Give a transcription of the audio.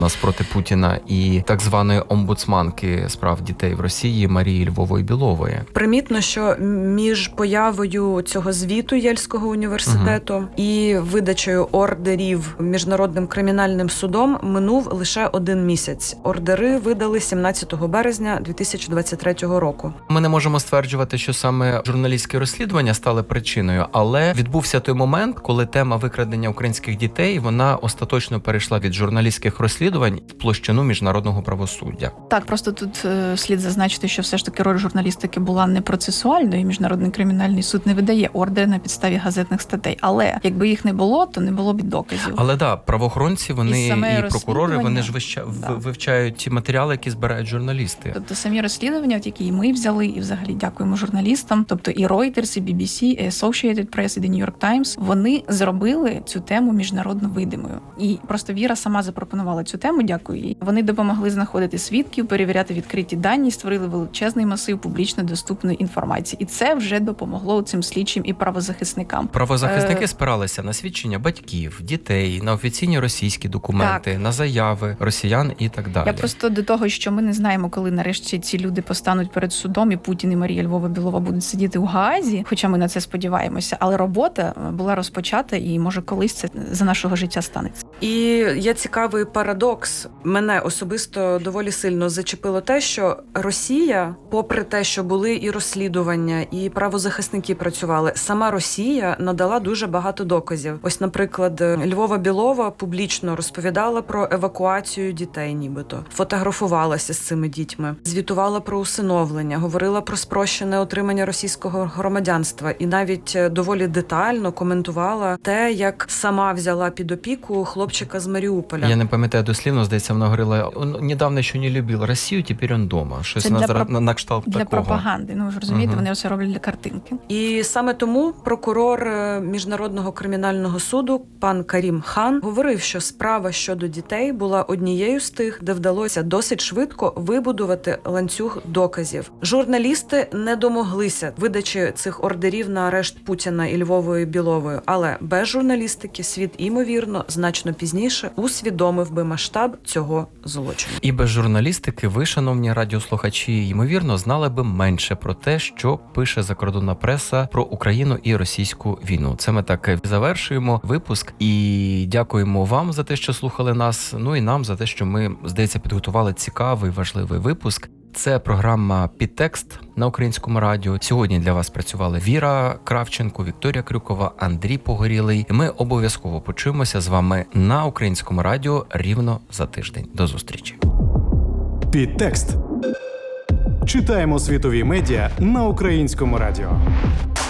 нас проти Путіна і так званої омбудсманки з прав дітей в Росії Марії Львової-Білової. Примітно, що між появою цього звіту Єльського університету і видачею ордерів Міжнародним кримінальним судом минув лише 1 місяць. Ордери видали 17 березня 2023 року. Ми не можемо стверджувати, що саме журналістські розслідування стали причиною, але відбувся той момент, коли тема викрадення українських дітей, вона остаточно перейшла від журналістських розслідувань в площину міжнародного правосуддя. Так, просто тут слід зазначити, що все ж таки роль журналістики була не процесуальною, і Міжнародний кримінальний суд не видає ордери на підставі газетних статей. Але якби їх не було, то не було б доказів. Але правоохоронці, вони і прокурори, вони ж вивчають ті матеріали, які збирають журналісти. Тобто самі розслідування, які ми взяли, і взагалі дякуємо журналістам, тобто і Reuters, і BBC, і Associated Press, і The New York Times, вони зробили цю тему міжнародно видимою. І просто Віра сама запропонувала цю тему, дякую їй. Вони допомогли знаходити свідків, перевіряти відкриті дані, створили величезний масив публічно доступної інформації. І це вже допомогло цим слідчим і правозахисникам. Правозахисники спиралися на свідчення батьків, дітей, на офіційні російські документи, на заяви росіян і так далі. Я просто до того, що ми не знаємо, коли нарешті ці люди постануть перед судом, і Путін і Марія Львова-Білова будуть сидіти у Гаазі, хоча ми на це сподіваємося, але робота була розпочата, і може колись це за нашого життя станеться. І є цікавий парадокс. Мене особисто доволі сильно зачепило те, що Росія, попри те, що були і розслідування, і правозахисники працювали, сама Росія надала дуже багато доказів. Ось, наприклад, Львова-Білова публічно розповідала про евакуацію дітей нібито, фотографувалася з цими дітьми, звітувала про усиновлення, говорила про спрощене отримання російського громадянства і навіть доволі детально коментувала те, як сама взяла під опіку хлопчика з Маріуполя. Я не пам'ятаю дослівно, здається, вона говорила, недавно ще не любив Росію, тепер він вдома. Щось на кшталт для такого. Пропаганди. Ну, ви ж розумієте, вони все роблять для картинки. І саме тому прокурор Міжнародного кримінального суду пан Карім Хан говорив, що справа щодо дітей була однією з тих, де вдалося досить швидко вибудувати ланцюг доказів. Журналісти не домоглися видачі цих ордерів на арешт Путіна і Львової-Білової, але без журналістики світ, імовірно, значно пізніше усвідомив би масштаб цього злочину. І без журналістики ви, шановні радіослухачі, ймовірно, знали би менше про те, що пише закордонна преса про Україну і російську війну. Це ми так завершуємо випуск і дякуємо вам за те, що слухали нас, ну і нам за те, що ми, здається, підготували цікавий, важливий випуск. Це програма «Підтекст» на Українському радіо. Сьогодні для вас працювали Віра Кравченко, Вікторія Крюкова, Андрій Погорілий. Ми обов'язково почуємося з вами на Українському радіо рівно за тиждень. До зустрічі. «Підтекст». Читаємо світові медіа на Українському радіо.